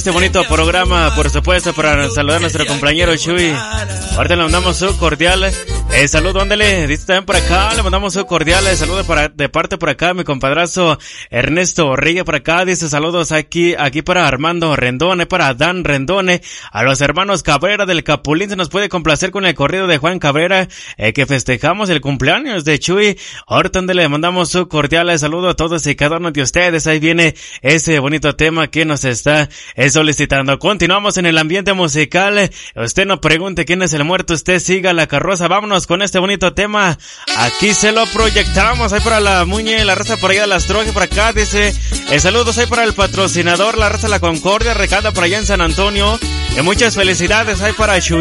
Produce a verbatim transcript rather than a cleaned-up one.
Este bonito programa, por supuesto, para saludar a nuestro compañero Chuy. Ahorita le mandamos un cordial eh, saludo, ándale, dice también por acá, le mandamos un cordial eh, saludo para, de parte por acá, mi compadrazo Ernesto Riga por acá, dice saludos aquí, aquí para Armando Rendone, para Dan Rendone, a los hermanos Cabrera del Capulín, se nos puede complacer con el corrido de Juan Cabrera, eh, que festejamos el cumpleaños de Chuy. Ahorita donde le mandamos un cordial saludo a todos y cada uno de ustedes. Ahí viene ese bonito tema que nos está eh, solicitando. Continuamos en el ambiente musical. Usted no pregunte quién es el muerto, usted siga la carroza. Vámonos con este bonito tema. Aquí se lo proyectamos. Ahí para la Muñe, la raza por allá de las Trojes, por acá dice, eh, saludos ahí para el patrocinador, la raza La Concordia, recada por allá en San Antonio. Y muchas felicidades ahí para Chuy.